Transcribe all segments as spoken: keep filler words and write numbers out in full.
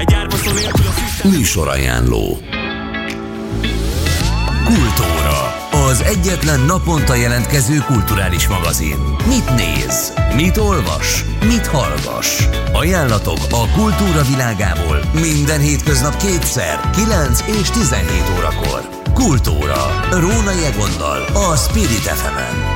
Egy árboszó nélkül a füstel... Műsorajánló. Kultúra. Az egyetlen naponta jelentkező kulturális magazin. Mit néz? Mit olvas? Mit hallgass? Ajánlatok a kultúra világából minden hétköznap kétszer, kilenc és tizenhét órakor. Kultúra. Rónai Egonnal a Spirit ef emen.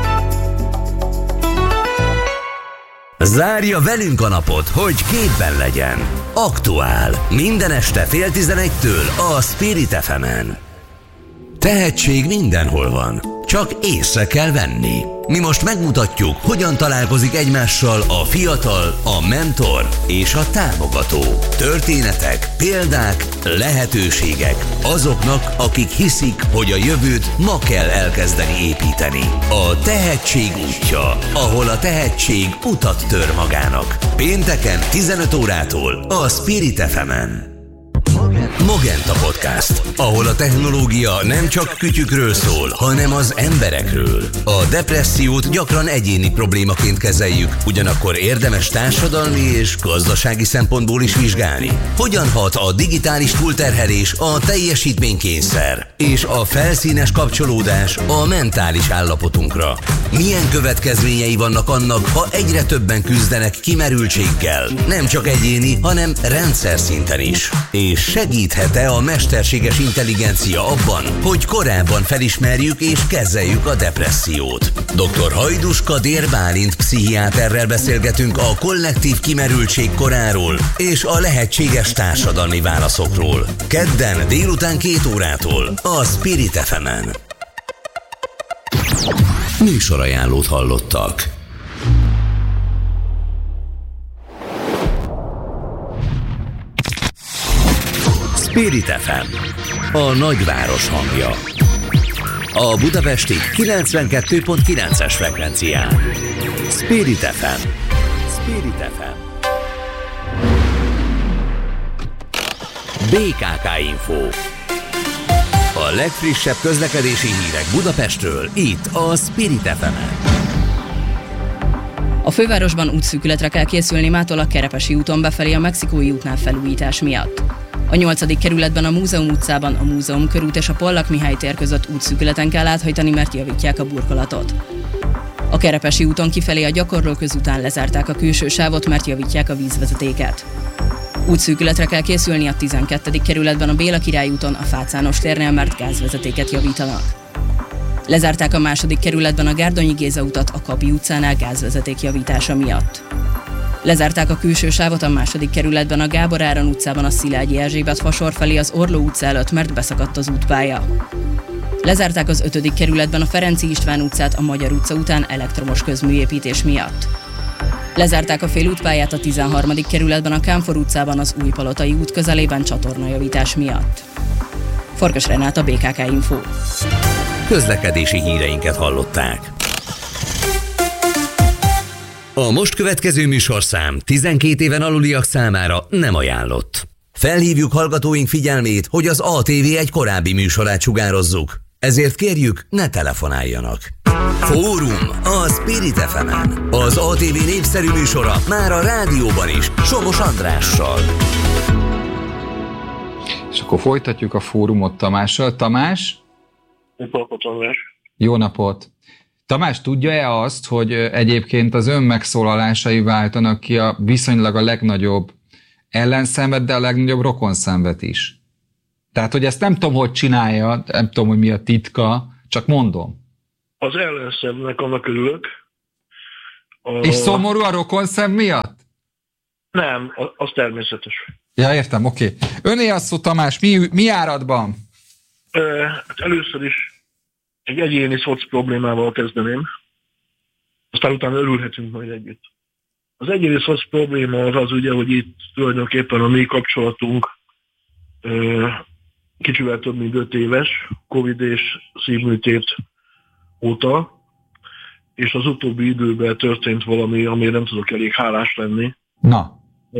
Zárja velünk a napot, hogy képben legyen. Aktuál. Minden este fél tizenegytől a Spirit ef emen. Tehetség mindenhol van, csak észre kell venni. Mi most megmutatjuk, hogyan találkozik egymással a fiatal, a mentor és a támogató. Történetek, példák, lehetőségek azoknak, akik hiszik, hogy a jövőt ma kell elkezdeni építeni. A tehetség útja, ahol a tehetség utat tör magának. Pénteken tizenöt órától a Spirit ef emen. Mogenta Podcast, ahol a technológia nem csak kütyükről szól, hanem az emberekről. A depressziót gyakran egyéni problémaként kezeljük, ugyanakkor érdemes társadalmi és gazdasági szempontból is vizsgálni. Hogyan hat a digitális túlterhelés a teljesítménykényszer és a felszínes kapcsolódás a mentális állapotunkra? Milyen következményei vannak annak, ha egyre többen küzdenek kimerültséggel, nem csak egyéni, hanem rendszer szinten is? És segíthet-e a mesterséges intelligencia abban, hogy korábban felismerjük és kezeljük a depressziót? doktor Hajdus Kadér Bálint pszichiáterrel beszélgetünk a kollektív kimerültség koráról és a lehetséges társadalmi válaszokról. Kedden délután két órától a Spirit ef emen. Műsorajánlót hallottak. Spirit ef em, a nagyváros hangja. A budapesti kilencvenkettő pont kilences frekvencián. Spirit ef em. Spirit ef em. bé ká ká Info. A legfrissebb közlekedési hírek Budapestről, itt a Spirit ef emen. A fővárosban útszűkületre kell készülni mától a Kerepesi úton befelé a Mexikói útnál felújítás miatt. A nyolcadik kerületben a Múzeum utcában a Múzeum körút és a Pollak Mihály tér között útszűkületen kell áthajtani, mert javítják a burkolatot. A Kerepesi úton kifelé a Gyakorló közután lezárták a külső sávot, mert javítják a vízvezetéket. Útszűkületre kell készülni a tizenkettedik kerületben a Béla Király úton a Fácános térnél, mert gázvezetéket javítanak. Lezárták a második kerületben a Gárdonyi Géza utat a Kapi utcánál gázvezeték javítása miatt. Lezárták a külső sávot a második kerületben a Gábor Áron utcában a Szilágyi Erzsébet fasor felé az Orló utca előtt, mert beszakadt az útpálya. Lezárták az ötödik kerületben a Ferenci István utcát a Magyar utca után elektromos közműépítés miatt. Lezárták a félútpályát a tizenharmadik kerületben a Kámfor utcában az Újpalotai út közelében csatornajavítás miatt. Farkas Renáta, bé ká ká Info. Közlekedési híreinket hallották. A most következő műsorszám tizenkét éven aluliak számára nem ajánlott. Felhívjuk hallgatóink figyelmét, hogy az á té vé egy korábbi műsorát sugározzuk. Ezért kérjük, ne telefonáljanak. Fórum a Spirit ef emen. Az á té vé népszerű műsora már a rádióban is, Somos Andrással. És akkor folytatjuk a fórumot Tamással. Tamás? Jó napot, András. Jó napot. Tamás, tudja-e azt, hogy egyébként az ön megszólalásai váltanak ki a viszonylag a legnagyobb ellenszenvet, de a legnagyobb rokonszenvet is? Tehát, hogy ezt nem tudom, hogy csinálja, nem tudom, hogy mi a titka, csak mondom. Az ellenszenvnek annak örülök. A... És szomorú a rokonszenv miatt? Nem, az természetes. Ja, értem, oké. Okay. Öné a szó, Tamás, mi, mi áradban? Hát először is egy egyéni szoc problémával kezdeném, aztán utána örülhetünk majd együtt. Az egyéni szoc probléma az az ugye, hogy itt tulajdonképpen a mi kapcsolatunk kicsivel több mint öt éves, Covid és szívműtét óta, és az utóbbi időben történt valami, amire nem tudok elég hálás lenni. Na.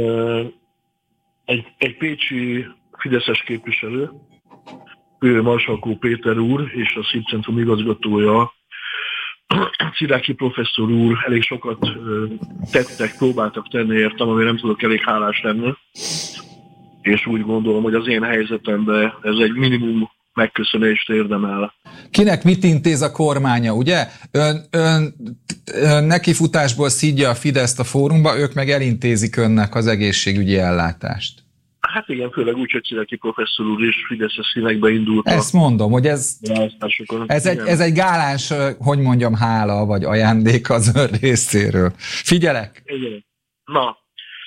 Egy, egy pécsi fideszes képviselő, ő Marsalkó Péter úr és a Szívcentrum igazgatója, Ciráki professzor úr elég sokat tettek, próbáltak tenni értem, amire nem tudok elég hálás lenni. és úgy gondolom, hogy az én helyzetemben ez egy minimum megköszönést érdemel. Kinek mit intéz a kormánya, ugye? Ön, ön, ön nekifutásból szídja a Fideszt a fórumba, ők meg elintézik önnek az egészségügyi ellátást. Hát igen, főleg úgy, hogy Szileki professzor úr is fideszes színekbe indult. Ezt mondom, hogy ez, ez, egy, ez egy gáláns, hogy mondjam, hála vagy ajándék az ön részéről. Figyelek! Igen. Na,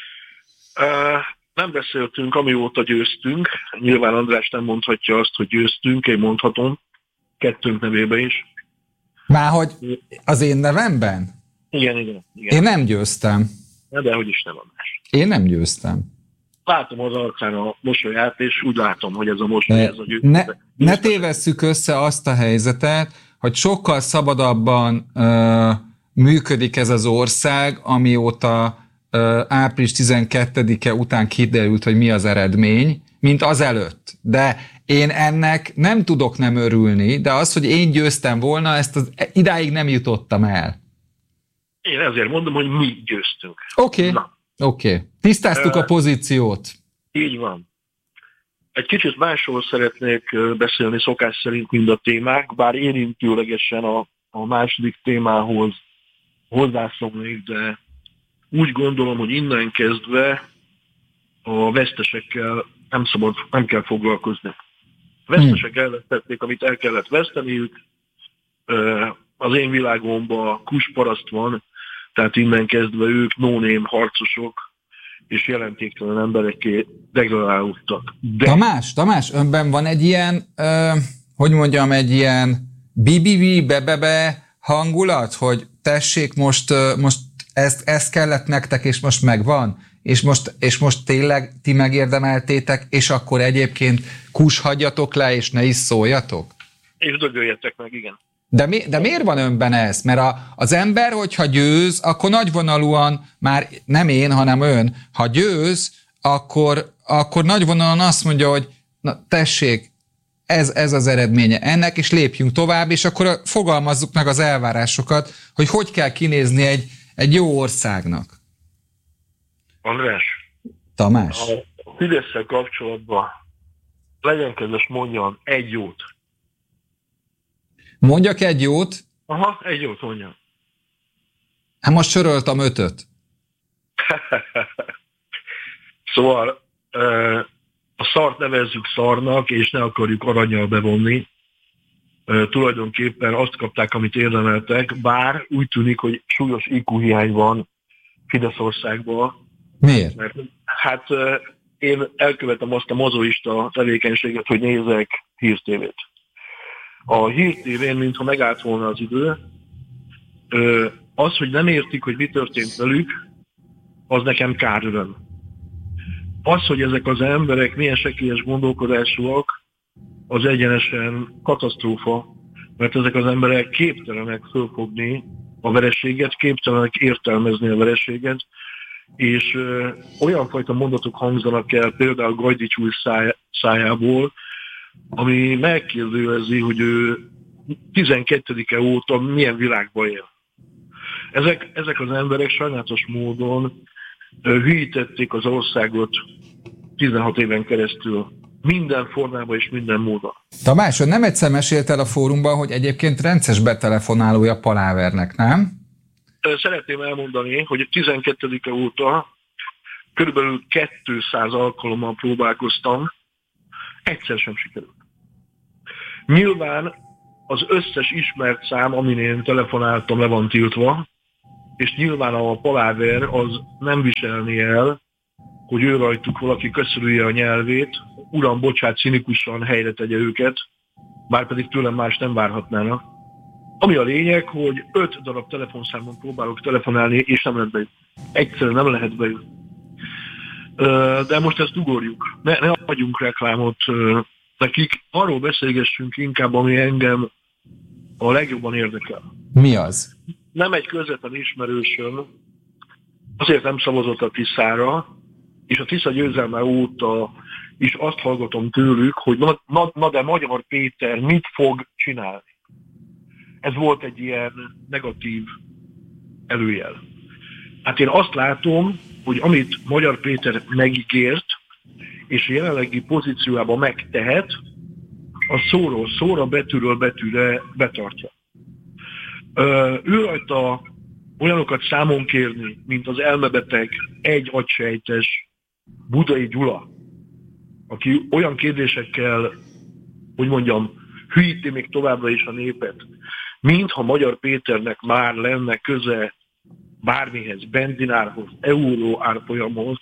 nem beszéltünk, amióta győztünk. Nyilván András nem mondhatja azt, hogy győztünk, én mondhatom, kettőnk nevében is. Már hogy az én nevemben? Igen, igen. igen. Én nem győztem. De hogy is nem, András. Én nem győztem. Látom az arcán a mosolyát, és úgy látom, hogy ez a mosoly, ez a győzte. Ne, ne tévesszük össze azt a helyzetet, hogy sokkal szabadabban ö, működik ez az ország, amióta ö, április tizenkettedike után kiderült, hogy mi az eredmény, mint azelőtt. De én ennek nem tudok nem örülni, de az, hogy én győztem volna, ezt az, idáig nem jutottam el. Én ezért mondom, hogy mi győztünk. Oké. Okay. Oké. Okay. Tisztáztuk uh, a pozíciót. Így van. Egy kicsit másról szeretnék beszélni szokás szerint, mint a témák, bár érintőlegesen a, a második témához hozzászólnék, de úgy gondolom, hogy innen kezdve a vesztesekkel nem szabad, nem kell foglalkozni. A vesztesek hmm. elvesztették, amit el kellett veszteniük. Az én világomban kusparaszt van, tehát innen kezdve ők no-name harcosok, és jelentéktelen emberekké degradálódtak. De... Tamás, Tamás, önben van egy ilyen, ö, hogy mondjam, egy ilyen bibibi, bebebe hangulat, hogy tessék, most, most ezt, ezt kellett nektek, és most megvan, és most, és most tényleg ti megérdemeltétek, és akkor egyébként kus hagyjatok le, és ne is szóljatok? És dögöljetek meg, igen. De, mi, de miért van önben ez? Mert a, az ember, hogyha győz, akkor nagyvonalúan, már nem én, hanem ön, ha győz, akkor, akkor nagyvonalúan azt mondja, hogy na tessék, ez, ez az eredménye ennek, és lépjünk tovább, és akkor fogalmazzuk meg az elvárásokat, hogy hogy kell kinézni egy, egy jó országnak. András. Tamás. A Fidesz-szel kapcsolatban legyen kedves, mondjon egy jót. Mondjak egy jót? Aha, egy jót mondjam. Hát most soroltam ötöt. Szóval a szart nevezzük szarnak, és ne akarjuk arannyal bevonni. Tulajdonképpen azt kapták, amit érdemeltek, bár úgy tűnik, hogy súlyos í kú hiány van Fideszországban. Miért? Mert hát én elkövetem azt a mozoista tevékenységet, hogy nézek hírtévét. A hírtévén, mintha megállt volna az idő, az, hogy nem értik, hogy mi történt velük, az nekem káröröm. Az, hogy ezek az emberek milyen sekélyes gondolkodásúak, az egyenesen katasztrófa, mert ezek az emberek képtelenek fölfogni a vereséget, képtelenek értelmezni a vereséget, és ö, olyan fajta mondatok hangzanak el, például Gajdics úr száj, szájából, ami megkérdőjezi, hogy ő tizenkettedike óta milyen világban él. Ezek, ezek az emberek sajnálatos módon hülyítették az országot tizenhat éven keresztül. Minden formában és minden módon. Tamás, nem egyszer mesélt el a fórumban, hogy egyébként rendes betelefonálója Palávernek, nem? Szeretném elmondani, hogy tizenkettedike óta körülbelül kétszáz alkalommal próbálkoztam, egyszer sem sikerült. Nyilván az összes ismert szám, amin én telefonáltam, le van tiltva, és nyilván a Paláver az nem viselni el, hogy ő rajtuk valaki köszörülje a nyelvét, uram, bocsát, cinikusan helyre tegye őket, bár pedig tőlem más nem várhatnának. Ami a lényeg, hogy öt darab telefonszámon próbálok telefonálni, és nem lehet bejutni. Egyszerűen nem lehet bejutni. De most ezt ugorjuk. Ne, ne adjunk reklámot nekik. Arról beszélgessünk inkább, ami engem a legjobban érdekel. Mi az? Nem egy közvetlen ismerősöm, azért nem szavazott a Tiszára, és a Tisza győzelme óta is azt hallgatom tőlük, hogy na, na, na de Magyar Péter mit fog csinálni. Ez volt egy ilyen negatív előjel. Hát én azt látom, hogy amit Magyar Péter megígért, és jelenlegi pozíciójában megtehet, az szóról szóra, betűről betűre betartja. Ő rajta olyanokat számon kérni, mint az elmebeteg, egy agysejtes Budai Gyula, aki olyan kérdésekkel, hogy mondjam, hűíti még továbbra is a népet, mintha Magyar Péternek már lenne köze bármihez, benzinárhoz, euró árfolyamhoz.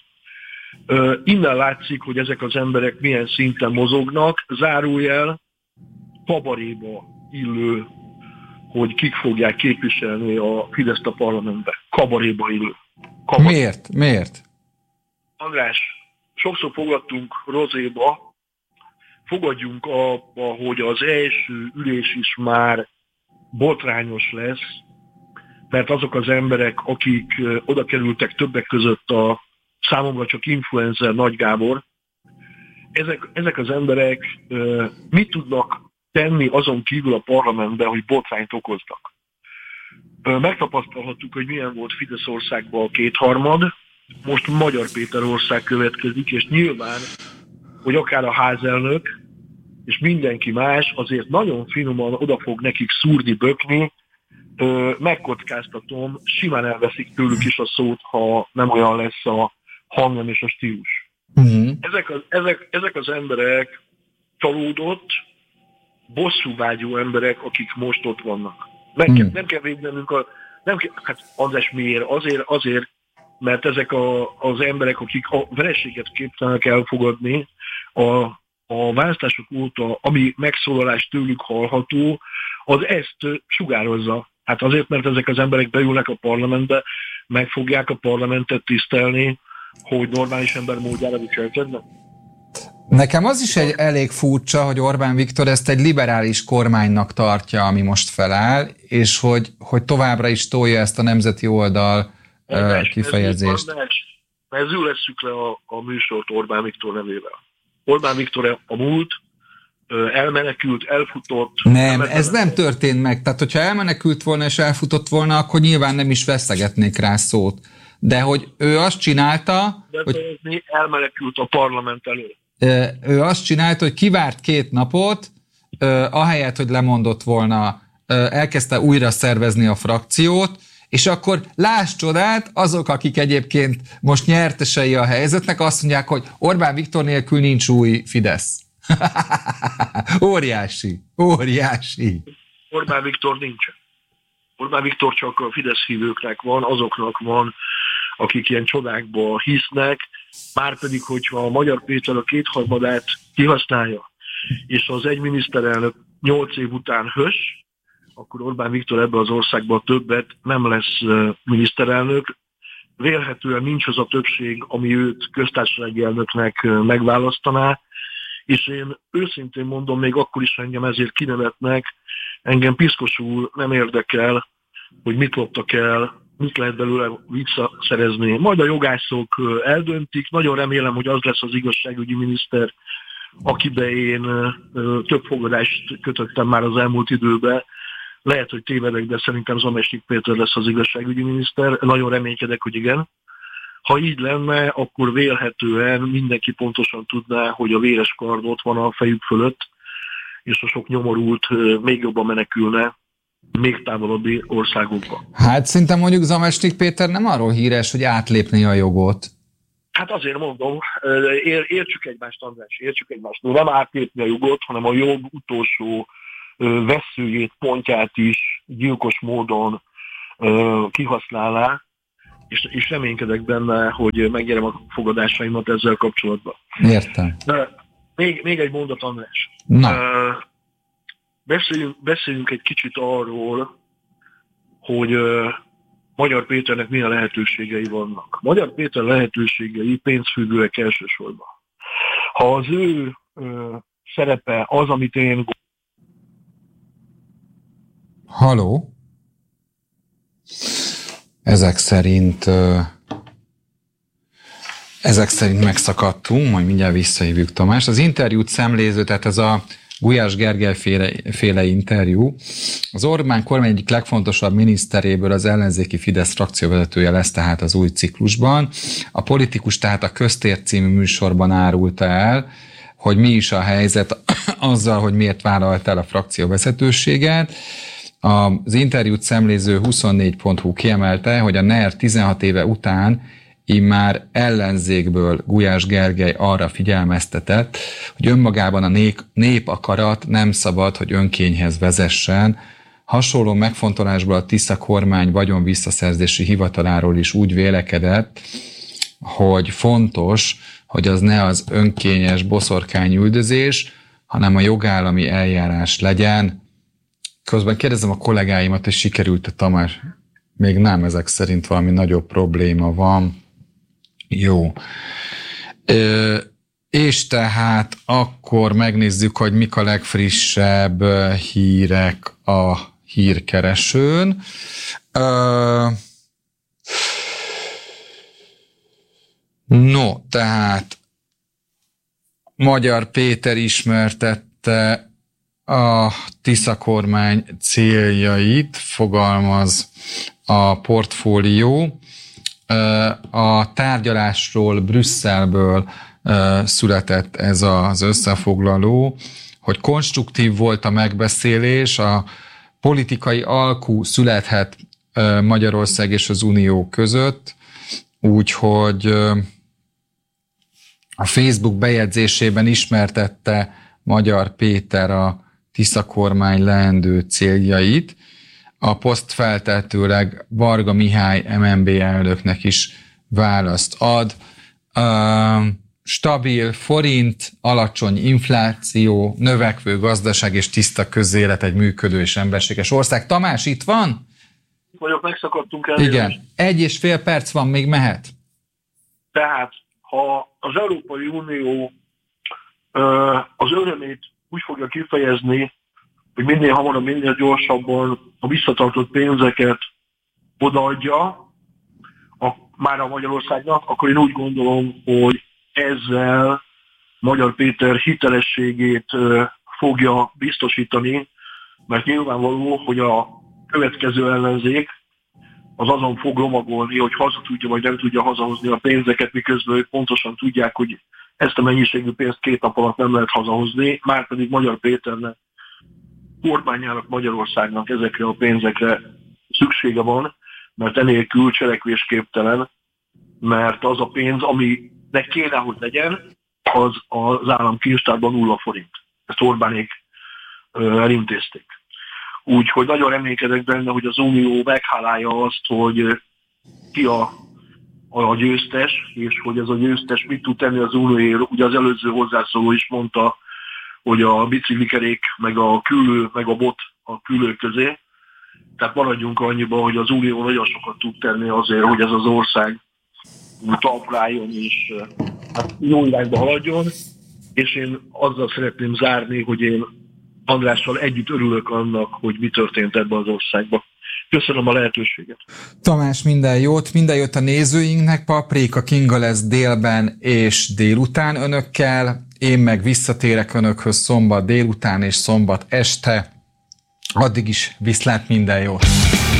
Innen látszik, hogy ezek az emberek milyen szinten mozognak, zárójel, kabaréba illő, hogy kik fogják képviselni a Fideszt a parlamentbe. Kabaréba illő. Kabaré. Miért? Miért? András, sokszor fogadtunk rozéba, fogadjunk abba, hogy az első ülés is már botrányos lesz, mert azok az emberek, akik oda kerültek többek között a számomra csak influencer Nagy Gábor, ezek, ezek az emberek mit tudnak tenni azon kívül a parlamentben, hogy botrányt okoznak. Megtapasztalhattuk, hogy milyen volt Fideszországban a kétharmad, most Magyar Péter ország következik, és nyilván, hogy akár a házelnök, és mindenki más azért nagyon finoman oda fog nekik szúrni, bökni, megkockáztatom, simán elveszik tőlük is a szót, ha nem olyan lesz a hangnem és a stílus. Uh-huh. Ezek, az, ezek, ezek az emberek csalódott, bosszúvágyó emberek, akik most ott vannak. Nem, uh-huh. kell, nem kell védnünk a... Nem kell, hát András miért? Azért, azért, mert ezek a, az emberek, akik a vereséget képtelenek elfogadni, a, a választások óta, ami megszólalás tőlük hallható, az ezt sugározza. Hát azért, mert ezek az emberek beülnek a parlamentbe, meg fogják a parlamentet tisztelni, hogy normális ember módjára viselkednek. Nekem az is egy elég furcsa, hogy Orbán Viktor ezt egy liberális kormánynak tartja, ami most feláll, és hogy, hogy továbbra is tolja ezt a nemzeti oldal uh, kifejezést. Ezzel lesszük le a, a műsort Orbán Viktor nevével. Orbán Viktor a múlt, elmenekült, elfutott. Nem, ez nem történt meg. Tehát, hogyha elmenekült volna és elfutott volna, akkor nyilván nem is veszegetnék rá szót. De hogy ő azt csinálta, De hogy elmenekült a parlament elő. Ő azt csinálta, hogy kivárt két napot, ahelyett, hogy lemondott volna, elkezdte újra szervezni a frakciót, és akkor láss csodát, azok, akik egyébként most nyertesei a helyzetnek, azt mondják, hogy Orbán Viktor nélkül nincs új Fidesz. Óriási, óriási. Orbán Viktor nincsen. Orbán Viktor csak a Fidesz hívőknek van, azoknak van, akik ilyen csodákba hisznek, márpedig, hogyha a Magyar Péter a kétharmadát kihasználja, és az egy miniszterelnök nyolc év után hös, akkor Orbán Viktor ebbe az országban többet nem lesz miniszterelnök. Vélhetően nincs az a többség, ami őt köztársasági elnöknek megválasztaná, és én őszintén mondom, még akkor is engem ezért kinevetnek, engem piszkosul nem érdekel, hogy mit loptak el, mit lehet belőle visszaszerezni. Majd a jogászok eldöntik, nagyon remélem, hogy az lesz az igazságügyi miniszter, akibe én több fogadást kötöttem már az elmúlt időben. Lehet, hogy tévedek, de szerintem Zamesnik Péter lesz az igazságügyi miniszter. Nagyon reménykedek, hogy igen. Ha így lenne, akkor vélhetően mindenki pontosan tudná, hogy a véres kard ott van a fejük fölött, és a sok nyomorult még jobban menekülne még távolabbi országokba. Hát szinte mondjuk Zamesnik Péter nem arról híres, hogy átlépni a jogot. Hát azért mondom, ér, értsük egymást, András, értsük egymást. Nem átlépni a jogot, hanem a jog utolsó vesszőjét, pontját is gyilkos módon kihasználná, és, és reménykedek benne, hogy megnyerem a fogadásaimat ezzel kapcsolatban. Értem. De még, még egy mondat, András. Na. Beszéljünk, beszéljünk egy kicsit arról, hogy uh, Magyar Péternek milyen lehetőségei vannak. Magyar Péter lehetőségei pénzfüggőek elsősorban. Ha az ő uh, szerepe az, amit én... Haló? Ezek szerint... Uh, ezek szerint megszakadtunk, majd mindjárt visszahívjuk Tamást. Az interjút szemléző, tehát ez a Gulyás Gergely féle, féle interjú. Az Orbán kormány egyik legfontosabb miniszteréből az ellenzéki Fidesz frakcióvezetője lesz tehát az új ciklusban. A politikus tehát a Köztér című műsorban árulta el, hogy mi is a helyzet azzal, hogy miért vállalt el a frakció vezetőséget. Az interjút szemléző huszonnégy pont hu kiemelte, hogy a NER tizenhat éve után immár ellenzékből Gulyás Gergely arra figyelmeztetett, hogy önmagában a nép, népakarat nem szabad, hogy önkényhez vezessen. Hasonló megfontolásból a Tisza kormány vagyon visszaszerzési hivataláról is úgy vélekedett, hogy fontos, hogy az ne az önkényes boszorkányüldözés, hanem a jogállami eljárás legyen. Közben kérdezem a kollégáimat, hogy sikerült-e, Tamás? Még nem, ezek szerint valami nagyobb probléma van. Jó. Ö, és tehát akkor megnézzük, hogy mik a legfrissebb hírek a hírkeresőn. Ö, no, tehát Magyar Péter ismertette a Tisza kormány céljait, fogalmaz a Portfólió. A tárgyalásról Brüsszelből született ez az összefoglaló, hogy konstruktív volt a megbeszélés, a politikai alkú születhet Magyarország és az Unió között, úgyhogy a Facebook bejegyzésében ismertette Magyar Péter a Tisza kormány leendő céljait. A poszt feltehetőleg Varga Mihály em en bé elnöknek is választ ad. Uh, stabil forint, alacsony infláció, növekvő gazdaság és tiszta közélet egy működő és emberséges ország. Tamás, itt van? Itt vagyok, megszakadtunk el. Igen, egy és fél perc van, még mehet. Tehát, ha az Európai Unió az örömét úgy fogja kifejezni, hogy minél hamarabb, minél gyorsabban a visszatartott pénzeket odaadja a, már a Magyarországnak, akkor én úgy gondolom, hogy ezzel Magyar Péter hitelességét fogja biztosítani, mert nyilvánvaló, hogy a következő ellenzék az azon fog lomagolni, hogy haza tudja, vagy nem tudja hazahozni a pénzeket, miközben ők pontosan tudják, hogy ezt a mennyiségű pénzt két nap alatt nem lehet hazahozni, márpedig Magyar Péternek, kormányának, Magyarországnak ezekre a pénzekre szüksége van, mert enélkül cselekvésképtelen, mert az a pénz, aminek kéne, hogy legyen, az az államkincstárban nulla forint. Ezt Orbánék elintézték. Úgyhogy nagyon reménykedek benne, hogy az Unió meghálálja azt, hogy ki a, a győztes, és hogy ez a győztes mit tud tenni az Unióért. Ugye az előző hozzászóló is mondta, hogy a biciklikerék, meg a küllő, meg a bot a küllő közé. Tehát maradjunk annyiban, hogy az Unió nagyon sokat tud tenni azért, hogy ez az ország talpra álljon és hát jó irányba haladjon. És én azzal szeretném zárni, hogy én Andrással együtt örülök annak, hogy mi történt ebben az országban. Köszönöm a lehetőséget. Tamás, minden jót, minden jót a nézőinknek. Paprika Kinga lesz délben és délután önökkel. Én meg visszatérek önökhöz szombat délután és szombat este. Addig is viszlát, minden jót!